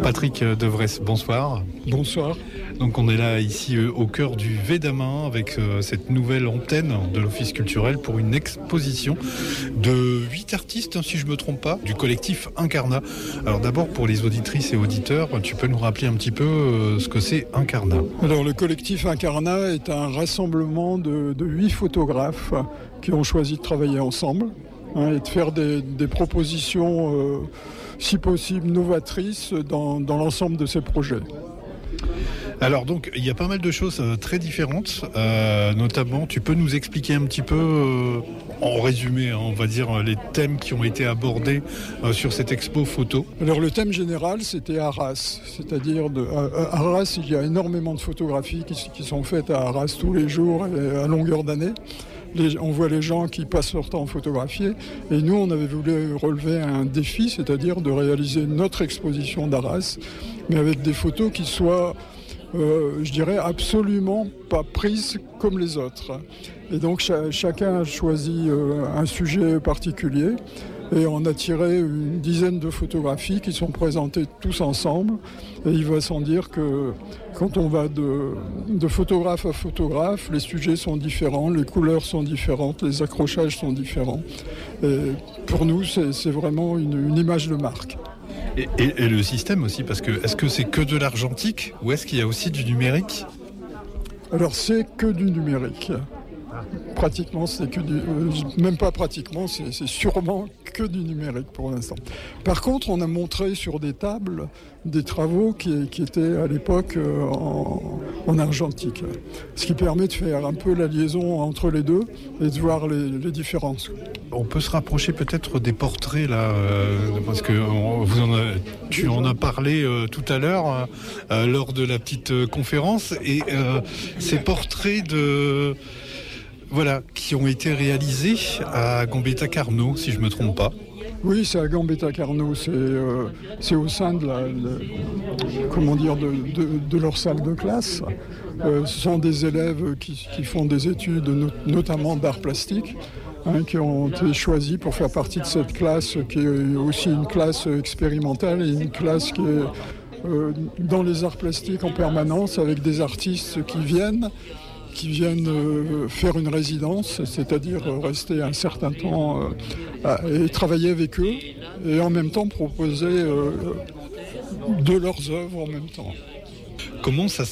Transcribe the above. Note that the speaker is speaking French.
Patrick Devresse, bonsoir. Bonsoir. Donc on est là ici au cœur du Védamin avec cette nouvelle antenne de l'Office culturel pour une exposition de 8 artistes, si je ne me trompe pas, du collectif Incarnat. Alors d'abord pour les auditrices et auditeurs, tu peux nous rappeler un petit peu ce que c'est Incarnat? Alors le collectif Incarnat est un rassemblement de 8 photographes qui ont choisi de travailler ensemble et de faire des propositions si possible novatrices dans l'ensemble de ces projets. Alors donc il y a pas mal de choses très différentes, notamment tu peux nous expliquer un petit peu en résumé, on va dire les thèmes qui ont été abordés sur cette expo photo. Alors le thème général c'était Arras, c'est-à-dire à Arras il y a énormément de photographies qui sont faites à Arras tous les jours et à longueur d'année. On voit les gens qui passent leur temps photographier et nous on avait voulu relever un défi, c'est-à-dire de réaliser notre exposition d'Arras mais avec des photos qui soient je dirais absolument pas prises comme les autres. Et donc chacun a choisi un sujet particulier et on a tiré une dizaine de photographies qui sont présentées tous ensemble. Et il va sans dire que quand on va de photographe à photographe, les sujets sont différents, les couleurs sont différentes, les accrochages sont différents. Et pour nous, c'est vraiment une image de marque. Et le système aussi, parce que est-ce que c'est que de l'argentique ou est-ce qu'il y a aussi du numérique? Alors c'est que du numérique. Pratiquement, c'est que même pas pratiquement, c'est sûrement que du numérique pour l'instant. Par contre, on a montré sur des tables des travaux qui étaient à l'époque en argentique. Ce qui permet de faire un peu la liaison entre les deux et de voir les différences. On peut se rapprocher peut-être des portraits là, parce que tu en as parlé tout à l'heure lors de la petite conférence et ces portraits qui ont été réalisés à Gambetta-Carnot, si je ne me trompe pas. Oui, c'est à Gambetta-Carnot, c'est au sein de leur salle de classe. Ce sont des élèves qui font des études, notamment d'art plastique, qui ont été choisis pour faire partie de cette classe, qui est aussi une classe expérimentale et une classe qui est dans les arts plastiques en permanence, avec des artistes qui viennent faire une résidence, c'est-à-dire rester un certain temps et travailler avec eux, et en même temps proposer de leurs œuvres en même temps. Comment ça se passe ?